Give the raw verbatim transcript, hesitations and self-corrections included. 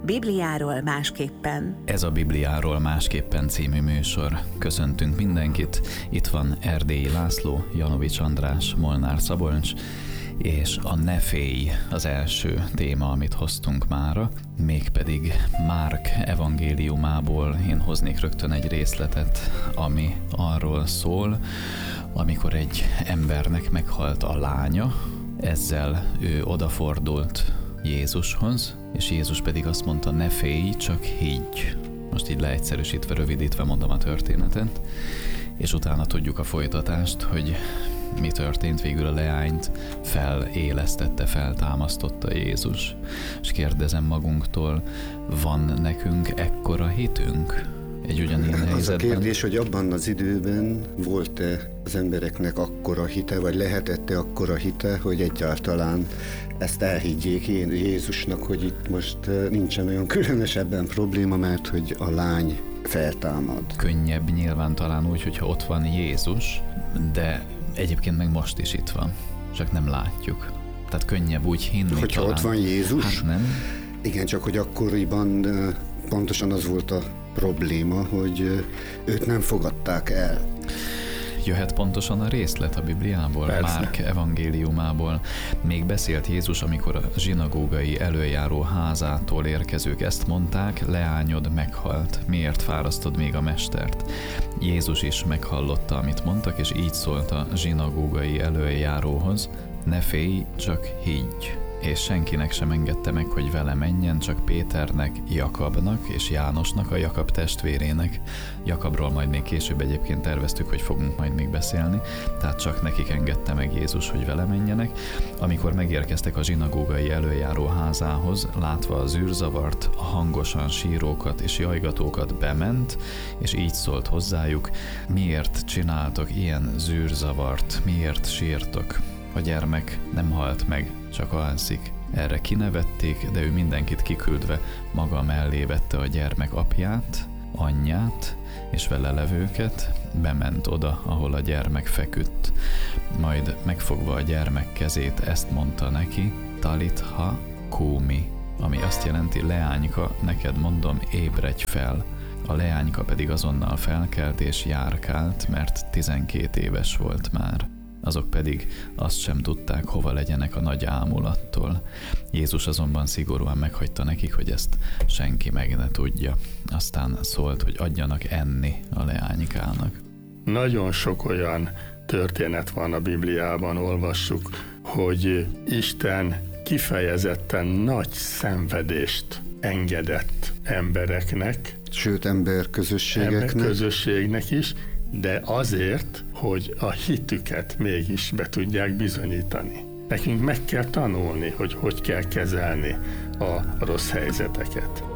Bibliáról másképpen. Ez a Bibliáról másképpen című műsor. Köszöntünk mindenkit. Itt van Erdélyi László, Janovics András, Molnár Szabolcs, és a Ne félj az első téma, amit hoztunk mára, mégpedig Márk evangéliumából én hoznék rögtön egy részletet, ami arról szól, amikor egy embernek meghalt a lánya, ezzel ő odafordult Jézushoz, és Jézus pedig azt mondta, ne félj, csak higgy. Most így leegyszerűsítve, rövidítve mondom a történetet, és utána tudjuk a folytatást, hogy mi történt. Végül a leányt felélesztette, feltámasztotta Jézus. És kérdezem magunktól, van nekünk ekkora hitünk? Egy ugyanilyen helyzetben? Az a kérdés, hogy abban az időben volt-e az embereknek akkora hite, vagy lehetett-e akkora hite, hogy egyáltalán ezt elhiggyék én Jézusnak, hogy itt most nincsen olyan különösebben probléma, mert hogy a lány feltámad. Könnyebb nyilván talán úgy, hogyha ott van Jézus, de egyébként meg most is itt van, csak nem látjuk. Tehát könnyebb úgy hinni. Hogyha talán. Ott van Jézus? Hát nem. Igen, csak hogy akkoriban pontosan az volt a probléma, hogy őt nem fogadták el. Jöhet pontosan a részlet a Bibliából, Persze. Márk evangéliumából. Még beszélt Jézus, amikor a zsinagógai előjáró házától érkezők ezt mondták, leányod meghalt, miért fárasztod még a mestert? Jézus is meghallotta, amit mondtak, és így szólt a zsinagógai előjáróhoz, ne félj, csak higgy. És senkinek sem engedte meg, hogy vele menjen, csak Péternek, Jakabnak és Jánosnak, a Jakab testvérének. Jakabról majd még később egyébként terveztük, hogy fogunk majd még beszélni, tehát csak nekik engedte meg Jézus, hogy vele menjenek. Amikor megérkeztek a zsinagógai előjáró házához, látva az űrzavart, a hangosan sírókat és jajgatókat bement, és így szólt hozzájuk, miért csináltok ilyen zűrzavart, miért sírtok? A gyermek nem halt meg, csak alszik. Erre kinevették, de ő mindenkit kiküldve maga mellé vette a gyermek apját, anyját és vele levőket, bement oda, ahol a gyermek feküdt. Majd megfogva a gyermek kezét ezt mondta neki, talitha kumi, ami azt jelenti, leányka, neked mondom, ébredj fel. A leányka pedig azonnal felkelt és járkált, mert tizenkét éves volt már. Azok pedig azt sem tudták, hova legyenek a nagy ámulattól. Jézus azonban szigorúan meghagyta nekik, hogy ezt senki meg ne tudja. Aztán szólt, hogy adjanak enni a leánykának. Nagyon sok olyan történet van a Bibliában, olvassuk, hogy Isten kifejezetten nagy szenvedést engedett embereknek, Sőt, emberközösségeknek. Emberközösségnek is, de azért, hogy a hitüket mégis be tudják bizonyítani. Nekünk meg kell tanulni, hogy hogy kell kezelni a rossz helyzeteket.